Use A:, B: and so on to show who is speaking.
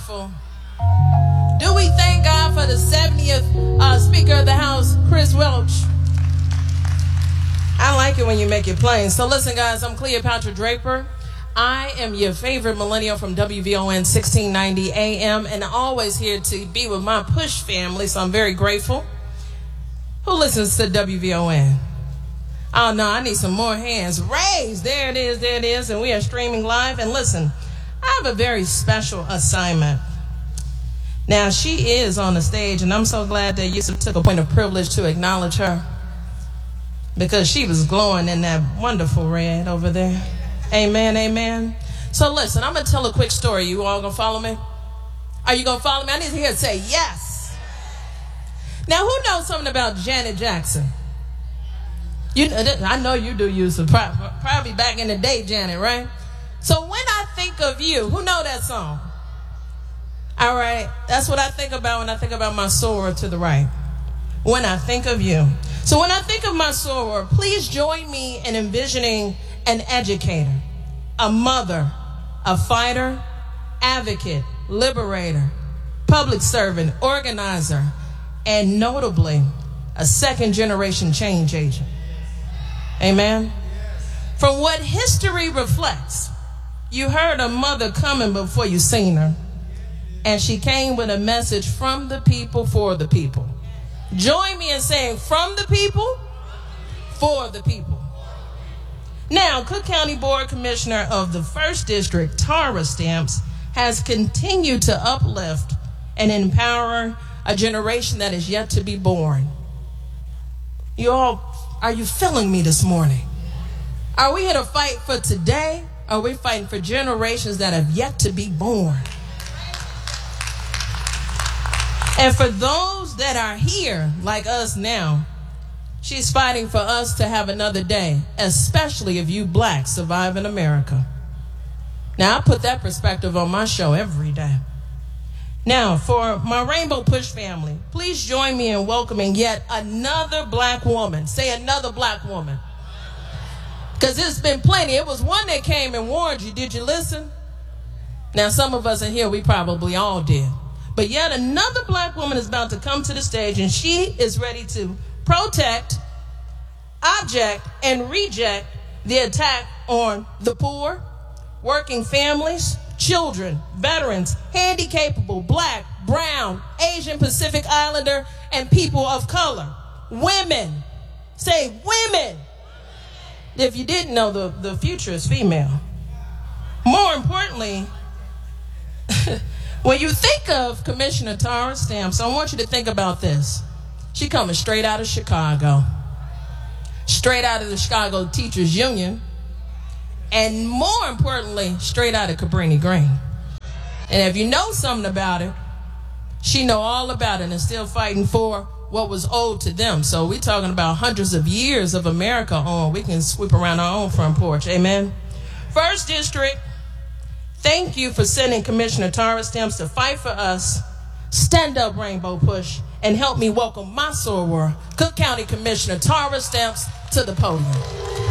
A: powerful. Do we thank God for the 70th Speaker of the House, Chris Welch? I like it when you make it plain. So listen, guys, I'm Cleopatra Draper. I am your favorite millennial from WVON 1690 AM, and always here to be with my Push family, so I'm very grateful. Who listens to WVON? Oh, no, I need some more hands raised. There it is, and we are streaming live. And listen, I have a very special assignment. Now, she is on the stage, and I'm so glad that Yusuf took a point of privilege to acknowledge her, because she was glowing in that wonderful red over there. Amen, amen. So listen, I'm going to tell a quick story. You all going to follow me? Are you going to follow me? I need to hear it say yes. Now, who knows something about Janet Jackson? I know you do, Yusuf. Probably back in the day, Janet, right? So when I think of you, who know that song? All right, that's what I think about when I think about my soror to the right. When I think of you. So when I think of my soror, please join me in envisioning an educator, a mother, a fighter, advocate, liberator, public servant, organizer, and notably, a second-generation change agent. Amen? From what history reflects, you heard a mother coming before you seen her, and she came with a message from the people for the people. Join me in saying, from the people, for the people. Now, Cook County Board Commissioner of the 1st District, Tara Stamps, has continued to uplift and empower a generation that is yet to be born. You all, are you feeling me this morning? Are we here to fight for today? Or are we fighting for generations that have yet to be born? And for those that are here, like us now, she's fighting for us to have another day, especially if you blacks survive in America. Now, I put that perspective on my show every day. Now, for my Rainbow Push family, please join me in welcoming yet another black woman. Say another black woman. Because there's been plenty. It was one that came and warned you. Did you listen? Now, some of us in here, we probably all did. But yet another black woman is about to come to the stage, and she is ready to protect, object, and reject the attack on the poor, working families, children, veterans, handicapable, black, brown, Asian, Pacific Islander, and people of color. Women. Say women. If you didn't know, the future is female. More importantly, when you think of Commissioner Tara Stamps, I want you to think about this. She coming straight out of Chicago. Straight out of the Chicago Teachers Union. And more importantly, straight out of Cabrini Green. And if you know something about it, she know all about it and still fighting for what was owed to them. So we're talking about hundreds of years of America on. We can sweep around our own front porch. Amen. 1st District, thank you for sending Commissioner Tara Stamps to fight for us. Stand up, Rainbow Push, and help me welcome my soror, Cook County Commissioner Tara Stamps, to the podium.